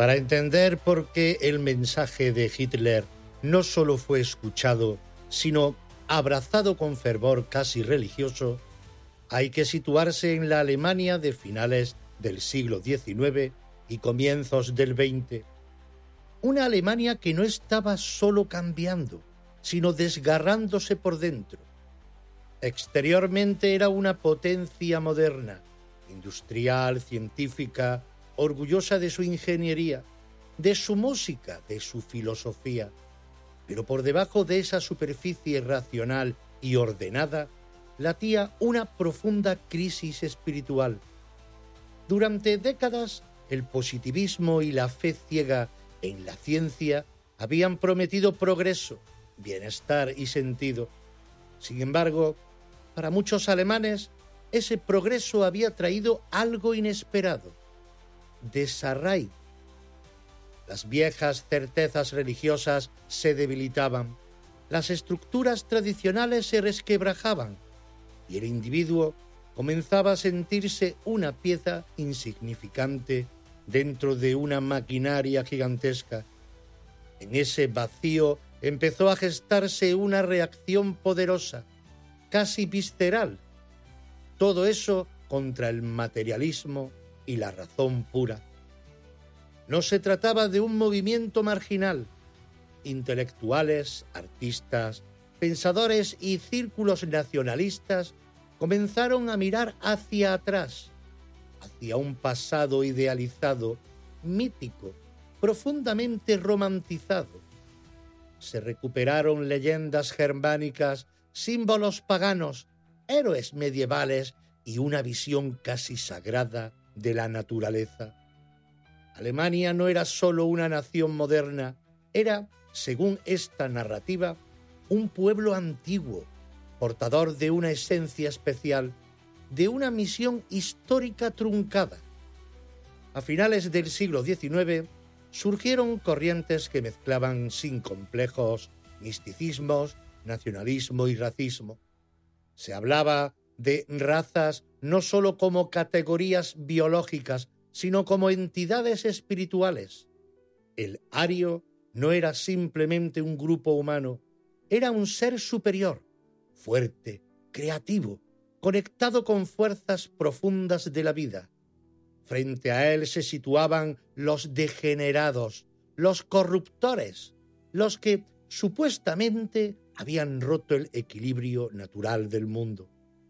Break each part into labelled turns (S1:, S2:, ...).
S1: Para entender por qué el mensaje de Hitler no solo fue escuchado, sino abrazado con fervor casi religioso, hay que situarse en la Alemania de finales del siglo XIX y comienzos del XX. Una Alemania que no estaba solo cambiando, sino desgarrándose por dentro. Exteriormente era una potencia moderna, industrial, científica, orgullosa de su ingeniería, de su música, de su filosofía. Pero por debajo de esa superficie racional y ordenada, latía una profunda crisis espiritual. Durante décadas, el positivismo y la fe ciega en la ciencia habían prometido progreso, bienestar y sentido. Sin embargo, para muchos alemanes, ese progreso había traído algo inesperado: desarraigo. Las viejas certezas religiosas se debilitaban, las estructuras tradicionales se resquebrajaban y el individuo comenzaba a sentirse una pieza insignificante dentro de una maquinaria gigantesca. En ese vacío empezó a gestarse una reacción poderosa, casi visceral. Todo eso contra el materialismo y la razón pura. No se trataba de un movimiento marginal. Intelectuales, artistas, pensadores y círculos nacionalistas comenzaron a mirar hacia atrás, hacia un pasado idealizado, mítico, profundamente romantizado. Se recuperaron leyendas germánicas, símbolos paganos, héroes medievales y una visión casi sagrada de la naturaleza. Alemania no era solo una nación moderna, era, según esta narrativa, un pueblo antiguo, portador de una esencia especial, de una misión histórica truncada. A finales del siglo XIX surgieron corrientes que mezclaban sin complejos misticismos, nacionalismo y racismo. Se hablaba de razas no solo como categorías biológicas, sino como entidades espirituales. El ario no era simplemente un grupo humano, era un ser superior, fuerte, creativo, conectado con fuerzas profundas de la vida. Frente a él se situaban los degenerados, los corruptores, los que supuestamente habían roto el equilibrio natural del mundo.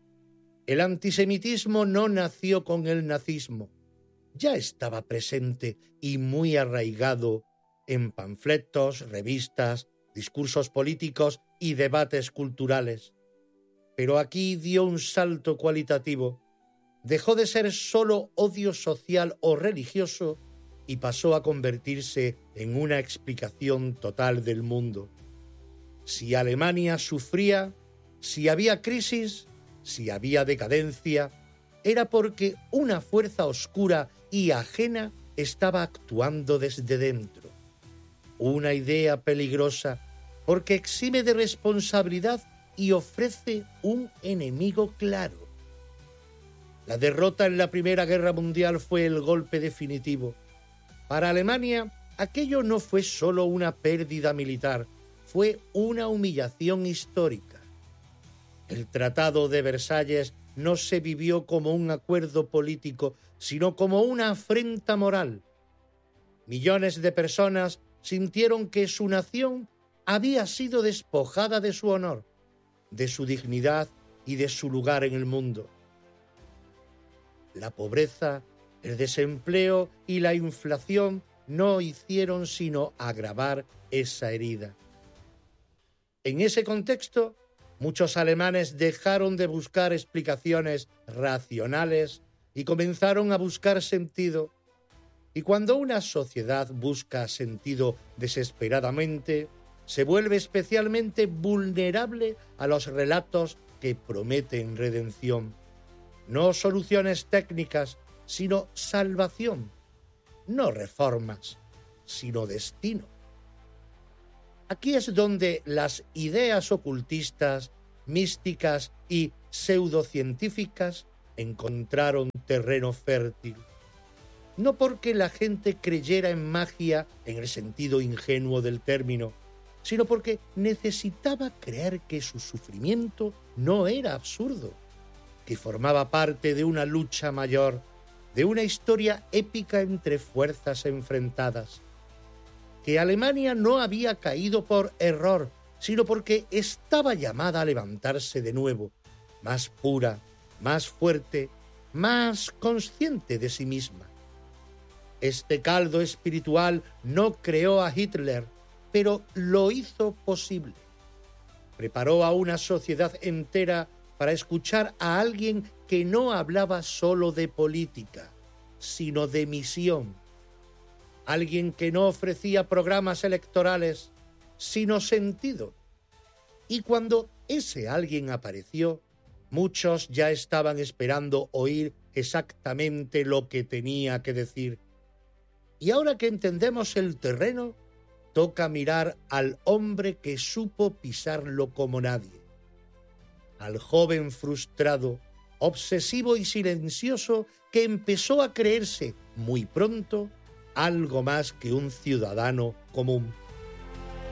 S1: El antisemitismo no nació con el nazismo, ya estaba presente y muy arraigado en panfletos, revistas, discursos políticos y debates culturales. Pero aquí dio un salto cualitativo. Dejó de ser solo odio social o religioso y pasó a convertirse en una explicación total del mundo. Si Alemania sufría, si había crisis, si había decadencia, era porque una fuerza oscura y ajena estaba actuando desde dentro. Una idea peligrosa porque exime de responsabilidad y ofrece un enemigo claro. La derrota en la Primera Guerra Mundial fue el golpe definitivo. Para Alemania, aquello no fue solo una pérdida militar, fue una humillación histórica. El Tratado de Versalles no se vivió como un acuerdo político, sino como una afrenta moral. Millones de personas sintieron que su nación había sido despojada de su honor, de su dignidad y de su lugar en el mundo. La pobreza, el desempleo y la inflación no hicieron sino agravar esa herida. En ese contexto, muchos alemanes dejaron de buscar explicaciones racionales y comenzaron a buscar sentido. Y cuando una sociedad busca sentido desesperadamente, se vuelve especialmente vulnerable a los relatos que prometen redención. No soluciones técnicas, sino salvación. No reformas, sino destino. Aquí es donde las ideas ocultistas, místicas y pseudocientíficas encontraron terreno fértil. no porque la gente creyera en magia en el sentido ingenuo del término, sino porque necesitaba creer que su sufrimiento no era absurdo, que formaba parte de una lucha mayor, de una historia épica entre fuerzas enfrentadas, que Alemania no había caído por error, sino porque estaba llamada a levantarse de nuevo, más pura, más fuerte, más consciente de sí misma. Este caldo espiritual no creó a Hitler, pero lo hizo posible. Preparó a una sociedad entera para escuchar a alguien que no hablaba solo de política, sino de misión. Alguien que no ofrecía programas electorales, sino sentido. Y cuando ese alguien apareció, muchos ya estaban esperando oír exactamente lo que tenía que decir. Y ahora que entendemos el terreno, toca mirar al hombre que supo pisarlo como nadie, al joven frustrado, obsesivo y silencioso que empezó a creerse muy pronto algo más que un ciudadano común.